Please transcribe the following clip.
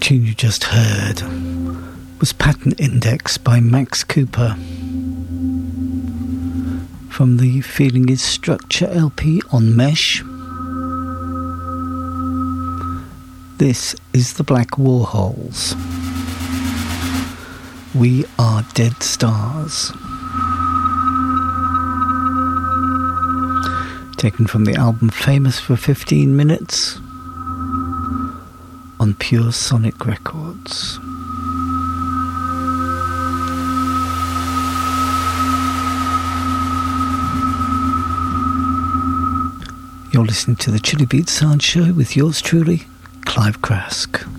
tune you just heard was Patent Index by Max Cooper from the Feeling Is Structure LP on Mesh. This is the Black Warhols. We Are Dead Stars. Taken from the album Famous for 15 Minutes on Pure Sonic Records. You're listening to the Chili Beat Sound Show with yours truly, Clive Crask.